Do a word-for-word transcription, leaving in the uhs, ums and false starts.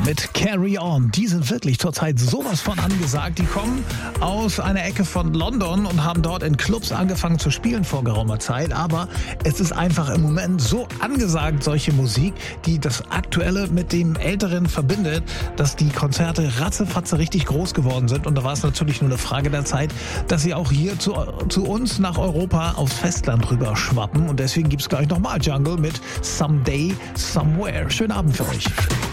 mit Carry On. Die sind wirklich zurzeit sowas von angesagt. Die kommen aus einer Ecke von London und haben dort in Clubs angefangen zu spielen vor geraumer Zeit. Aber es ist einfach im Moment so angesagt, solche Musik, die das Aktuelle mit dem Älteren verbindet, dass die Konzerte ratzefatze richtig groß geworden sind. Und da war es natürlich nur eine Frage der Zeit, dass sie auch hier zu, zu uns nach Europa aufs Festland rüber schwappen. Und deswegen gibt es gleich nochmal Jungle mit Someday, Somewhere. Schönen Abend für euch.